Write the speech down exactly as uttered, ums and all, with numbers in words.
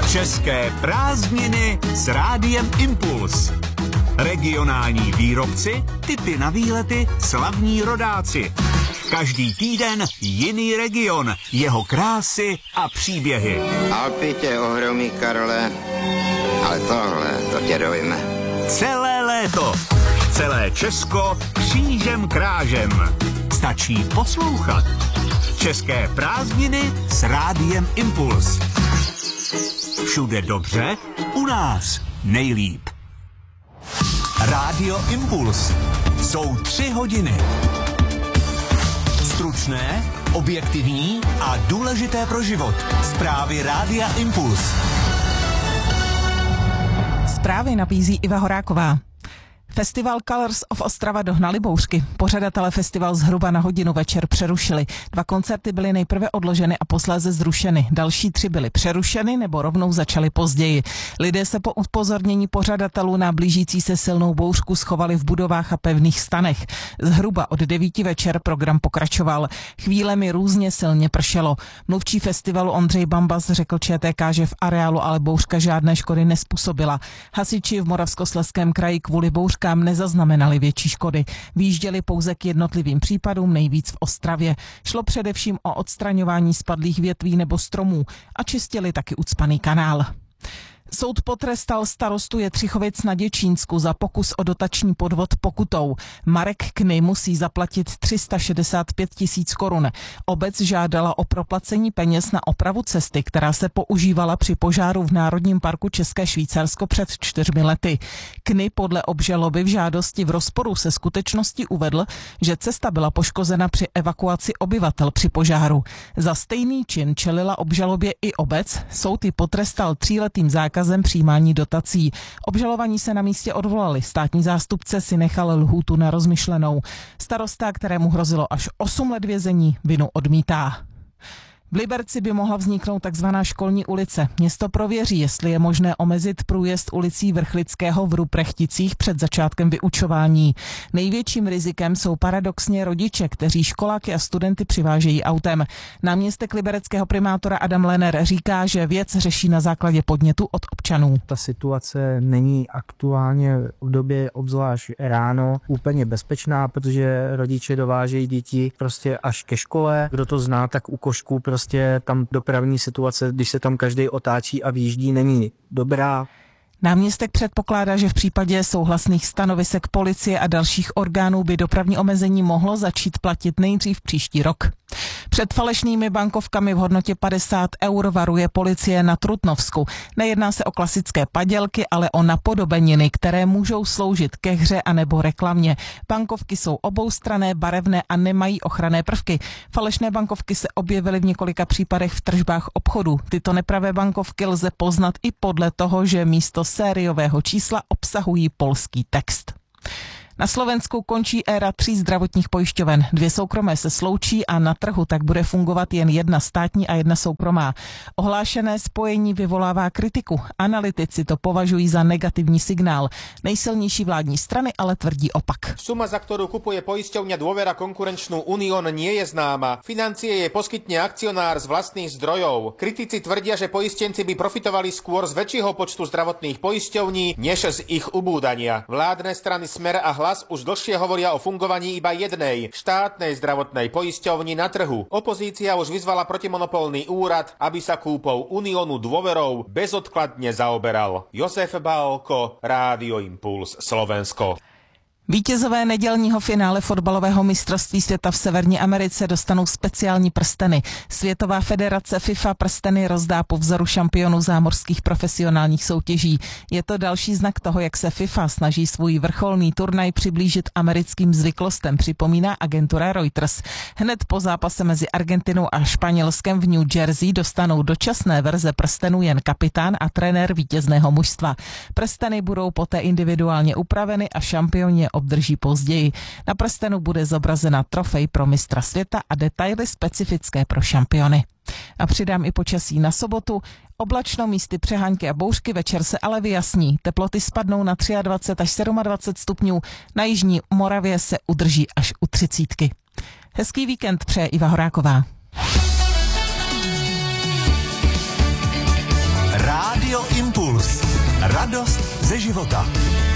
České prázdniny s Rádiem Impuls. Regionální výrobci, tipy na výlety, slavní rodáci. Každý týden jiný region, jeho krásy a příběhy. Alpy tě ohromí, Karle, ale tohle, to tě dojme. Celé léto, celé Česko křížem krážem. Stačí poslouchat. České prázdniny s Rádiem Impuls. Všude dobře, u nás nejlíp. Rádio Impuls. Jsou tři hodiny. Stručné, objektivní a důležité pro život. Zprávy Rádia Impuls. Zprávy nabízí Iva Horáková. Festival Colors of Ostrava dohnali bouřky. Pořadatelé festival zhruba na hodinu večer přerušili. Dva koncerty byly nejprve odloženy a posléze zrušeny. Další tři byly přerušeny nebo rovnou začaly později. Lidé se po upozornění pořadatelů na blížící se silnou bouřku schovali v budovách a pevných stanech. Zhruba od devíti večer program pokračoval. Chvílemi různě silně pršelo. Mluvčí festivalu Ondřej Bambas řekl ČTK, že v areálu ale bouřka žádné škody nezpůsobila. Hasiči v Moravskoslezském kraji kvůli bouřkám nezaznamenali větší škody. Vyjížděli pouze k jednotlivým případům, nejvíc v Ostravě. Šlo především o odstraňování spadlých větví nebo stromů a čistili taky ucpaný kanál. Soud potrestal starostu Jetřichovic na Děčínsku za pokus o dotační podvod pokutou. Marek Kny musí zaplatit tři sta šedesát pět tisíc korun. Obec žádala o proplacení peněz na opravu cesty, která se používala při požáru v Národním parku České Švýcarsko před čtyřmi lety. Kny podle obžaloby v žádosti v rozporu se skutečností uvedl, že cesta byla poškozena při evakuaci obyvatel při požáru. Za stejný čin čelila obžalobě i obec. Soud ji potrestal tříletým zákazem přijímání dotací. Obžalovaní se na místě odvolali. Státní zástupce si nechal lhůtu na rozmyšlenou. Starosta, kterému hrozilo až osm let vězení, vinu odmítá. V Liberci by mohla vzniknout takzvaná školní ulice. Město prověří, jestli je možné omezit průjezd ulicí Vrchlického v Ruprechticích před začátkem vyučování. Největším rizikem jsou paradoxně rodiče, kteří školáky a studenty přivážejí autem. Náměstek libereckého primátora Adam Lenner říká, že věc řeší na základě podnětu od občanů. Ta situace není aktuálně v době obzvlášť ráno úplně bezpečná, protože rodiče dovážejí děti prostě až ke škole. Kdo to zná, tak u košků prostě Prostě tam dopravní situace, když se tam každý otáčí a vyjíždí, není dobrá. Náměstek předpokládá, že v případě souhlasných stanovisek policie a dalších orgánů by dopravní omezení mohlo začít platit nejdřív příští rok. Před falešnými bankovkami v hodnotě padesát eur varuje policie na Trutnovsku. Nejedná se o klasické padělky, ale o napodobeniny, které můžou sloužit ke hře anebo reklamě. Bankovky jsou oboustranné, barevné a nemají ochranné prvky. Falešné bankovky se objevily v několika případech v tržbách obchodu. Tyto nepravé bankovky lze poznat i podle toho, že místo sériového čísla obsahují polský text. Na Slovensku končí éra tří zdravotních pojišťoven. Dvě soukromé se sloučí a na trhu tak bude fungovat jen jedna státní a jedna soukromá. Ohlášené spojení vyvolává kritiku. Analytici to považují za negativní signál. Nejsilnější vládní strany ale tvrdí opak. Suma, za ktorú kupuje poisťovňa Dôvera konkurenčnú Unión, nie je známa. Financie jej poskytne akcionár z vlastných zdrojov. Kritici tvrdia, že poistenci by profitovali skôr z väčšieho počtu zdravotných poisťovní, než z ich ubúdania. Vládne strany Smer a Hlas už dlhšie hovoria o fungovaní iba jednej, štátnej zdravotnej poisťovni na trhu. Opozícia už vyzvala protimonopolný úrad, aby sa kúpou Uniónu Dôverou bezodkladne zaoberal. Josef Bálko, Rádio Impuls, Slovensko. Vítězové nedělního finále fotbalového mistrovství světa v Severní Americe dostanou speciální prsteny. Světová federace FIFA prsteny rozdá po vzoru šampionů zámořských profesionálních soutěží. Je to další znak toho, jak se FIFA snaží svůj vrcholný turnaj přiblížit americkým zvyklostem, připomíná agentura Reuters. Hned po zápase mezi Argentinou a Španělskem v New Jersey dostanou dočasné verze prstenů jen kapitán a trenér vítězného mužstva. Prsteny budou poté individuálně upraveny a šampioni obdrží později. Na prstenu bude zobrazena trofej pro mistra světa a detaily specifické pro šampiony. A přidám i počasí na sobotu. Oblačno, místy přehánky a bouřky, večer se ale vyjasní. Teploty spadnou na dvacet tři až dvacet sedm stupňů, na jižní Moravě se udrží až u třicítky. Hezký víkend přeje Iva Horáková. Rád Radost ze života.